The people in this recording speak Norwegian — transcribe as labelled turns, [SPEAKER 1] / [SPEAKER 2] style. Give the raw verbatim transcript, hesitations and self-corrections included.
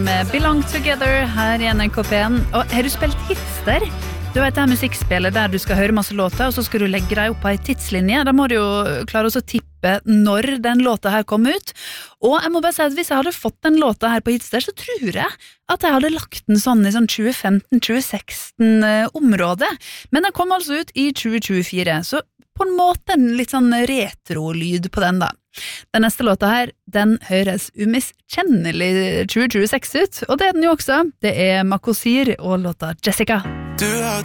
[SPEAKER 1] Med Belong Together her i N R K P en. Og har du spilt hits der? Du vet det her musikkspillet der du skal høre masse låter, og så skal du legge deg opp på en tidslinje. Da må du jo klare å tippe når den låta her kom ut. Og jeg må bare si at hvis jeg hadde fått den låta her på hits der, så tror jeg at jeg hadde lagt den sånn i sånn tjue femten tjue seksten området. Men den kom altså ut i tjue tjuefire, så på en måte en litt sånn retro-lyd på den da. Den neste låta her, den høres umiskjennelig tjue tjueseks ut, og det er den jo også. Det er Makosir og låta Jessica.
[SPEAKER 2] Du har